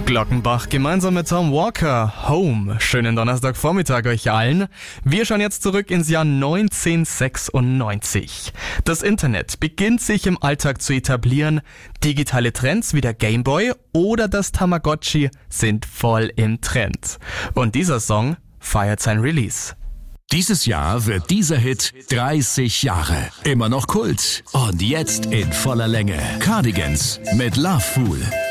Glockenbach gemeinsam mit Tom Walker, Home. Schönen Donnerstagvormittag euch allen. Wir schauen jetzt zurück ins Jahr 1996. Das Internet beginnt sich im Alltag zu etablieren. Digitale Trends wie der Gameboy oder das Tamagotchi sind voll im Trend. Und dieser Song feiert sein Release. Dieses Jahr wird dieser Hit 30 Jahre. Immer noch Kult. Und jetzt in voller Länge. Cardigans mit Love Fool.